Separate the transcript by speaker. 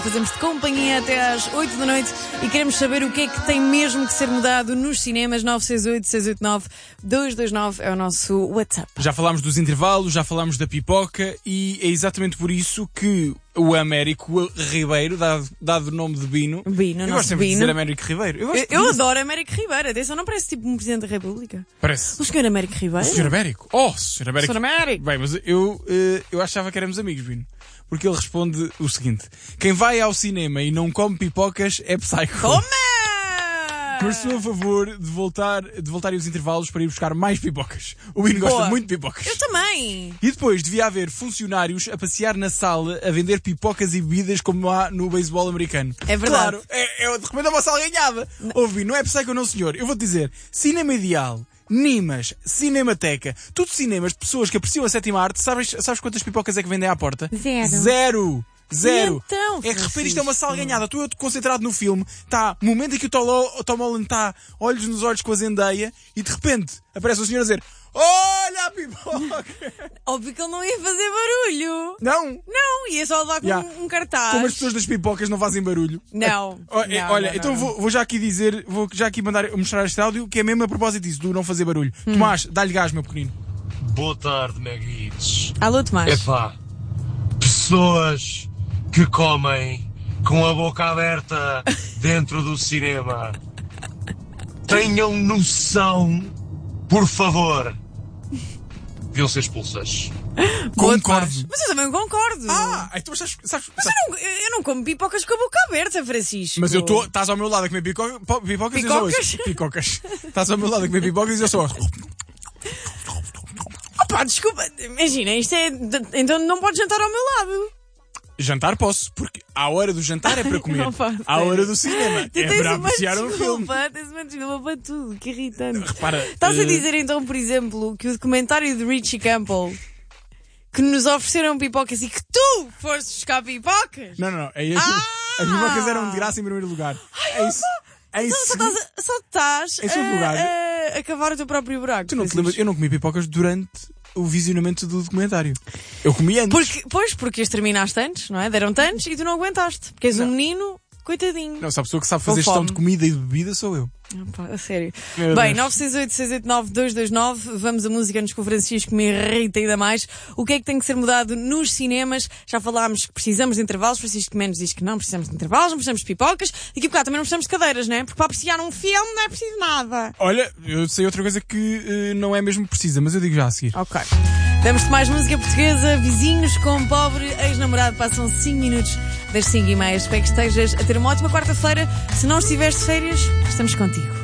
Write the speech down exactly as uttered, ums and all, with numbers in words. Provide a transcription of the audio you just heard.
Speaker 1: Fazemos-te companhia até às oito da noite e queremos saber o que é que tem mesmo que ser mudado nos cinemas. Nove seis oito, seis oito nove, dois dois nove é o nosso WhatsApp.
Speaker 2: Já falámos dos intervalos, já falámos da pipoca e é exatamente por isso que o Américo Ribeiro, dado, dado o nome de Bino...
Speaker 1: Bino,
Speaker 2: eu
Speaker 1: nosso
Speaker 2: gosto sempre
Speaker 1: Bino.
Speaker 2: de dizer Américo Ribeiro. Eu, gosto
Speaker 1: Eu, eu
Speaker 2: disso.
Speaker 1: adoro Américo Ribeiro. Atenção, não parece tipo um Presidente da República?
Speaker 2: Parece.
Speaker 1: O senhor Américo Ribeiro?
Speaker 2: O senhor Américo? Oh, senhor Américo.
Speaker 1: senhor Américo.
Speaker 2: Bem, mas eu, eh, eu achava que éramos amigos, Bino. Porque ele responde o seguinte: quem vai ao cinema e não come pipocas é psycho.
Speaker 1: Toma!
Speaker 2: Mas sou a favor de voltar, de voltarem os intervalos para ir buscar mais pipocas. O Bino
Speaker 1: Boa.
Speaker 2: gosta muito de pipocas.
Speaker 1: Eu também.
Speaker 2: E depois devia haver funcionários a passear na sala a vender pipocas e bebidas como há no beisebol americano.
Speaker 1: É verdade.
Speaker 2: Claro, é, é, de repente é uma sala ganhada. Ouvi, não é psycho não senhor. Eu vou-te dizer, cinema ideal, Nimas, Cinemateca, tudo cinemas de pessoas que apreciam a sétima arte. Sabes, sabes quantas pipocas é que vendem à porta?
Speaker 1: Zero.
Speaker 2: Zero. Zero.
Speaker 1: E então,
Speaker 2: é que repare, isto é
Speaker 1: Francisco?
Speaker 2: uma sala ganhada. Estou eu concentrado no filme. Está, no momento em que o Tom Holland está olhos nos olhos com a Zendaya e de repente aparece o senhor a dizer: olha a pipoca!
Speaker 1: Óbvio que ele não ia fazer barulho.
Speaker 2: Não!
Speaker 1: Não, ia só levar com
Speaker 2: Yeah.
Speaker 1: um cartaz.
Speaker 2: Como as pessoas das pipocas não fazem barulho.
Speaker 1: Não.
Speaker 2: Oh, é,
Speaker 1: Não,
Speaker 2: olha,
Speaker 1: não,
Speaker 2: então
Speaker 1: não,
Speaker 2: Vou, vou já aqui dizer, vou já aqui mandar mostrar este áudio que é mesmo a propósito disso, do não fazer barulho.
Speaker 1: Hum.
Speaker 2: Tomás, dá-lhe gás, meu pequenino.
Speaker 3: Boa tarde, Meguitos.
Speaker 1: Alô, Tomás.
Speaker 3: Epá, pessoas que comem com a boca aberta dentro do cinema. Tenham noção, por favor. Deviam ser expulsas.
Speaker 1: Boa,
Speaker 2: Concordo.
Speaker 1: Tomás. Mas eu também concordo.
Speaker 2: Ah, então sabes, sabes,
Speaker 1: Mas
Speaker 2: sabes-
Speaker 1: eu não, eu não como pipocas com a boca aberta, Francisco.
Speaker 2: mas eu estou, estás ao meu lado a comer pico, po- pipocas e eu só
Speaker 1: Picocas?
Speaker 2: ouço. Picocas. Estás ao meu lado a comer pipocas e eu só ouço.
Speaker 1: Opa, desculpa. Imagina, isto é... Então não podes jantar ao meu lado.
Speaker 2: Jantar posso, porque à hora do jantar é para comer.
Speaker 1: Não posso,
Speaker 2: À
Speaker 1: sério.
Speaker 2: hora do cinema
Speaker 1: Tu
Speaker 2: é
Speaker 1: tens
Speaker 2: para
Speaker 1: uma
Speaker 2: apreciar um filme.
Speaker 1: desculpa, tens uma desculpa para tudo, que irritante.
Speaker 2: Repara,
Speaker 1: Estás a
Speaker 2: eh,
Speaker 1: dizer então, por exemplo, que o documentário de Richie Campbell, que nos ofereceram pipocas e que tu foste buscar pipocas?
Speaker 2: Não, não, não. É isso.
Speaker 1: Ah!
Speaker 2: As pipocas eram de graça em primeiro lugar. É isso. Em
Speaker 1: Só, só
Speaker 2: segundo-
Speaker 1: estás, a- só estás
Speaker 2: Em segundo lugar-
Speaker 1: a, a, a cavar o teu próprio buraco.
Speaker 2: Tu não te
Speaker 1: Francisco.
Speaker 2: lembras? Eu não comi pipocas durante o visionamento do documentário. Eu comi antes.
Speaker 1: Porque, pois, porque as terminaste antes, não é? Deram-te antes e tu não aguentaste. Porque és um menino, coitadinho.
Speaker 2: Não, só a pessoa que sabe
Speaker 1: Com
Speaker 2: fazer gestão
Speaker 1: fome.
Speaker 2: de comida e de bebida sou eu.
Speaker 1: Opa, a sério.
Speaker 2: Meu
Speaker 1: Bem,
Speaker 2: Deus.
Speaker 1: nove seis oito, seis oito nove, dois dois nove. Vamos a música-nos com o Francisco, me irrita ainda mais. O que é que tem que ser mudado nos cinemas? Já falámos que precisamos de intervalos. Francisco Mendes diz que não precisamos de intervalos, não precisamos de pipocas. Daqui a bocado também não precisamos de cadeiras, né? Porque para apreciar um filme não é preciso nada.
Speaker 2: Olha, eu sei outra coisa que eh, não é mesmo precisa, mas eu digo já a seguir.
Speaker 1: Ok. Damos-te mais música portuguesa. Vizinhos com pobre ex-namorado. Passam cinco minutos das cinco e meia. Espero que estejas a ter uma ótima quarta-feira. Se não estiveres de férias, estamos contigo.